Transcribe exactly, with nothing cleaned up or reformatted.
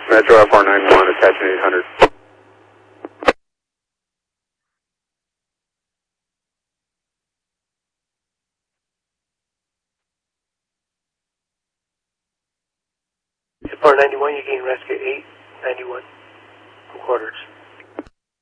Metro F R ninety-one, attaching eight hundred. F R ninety-one, you gain rescue eight ninety-one quarters.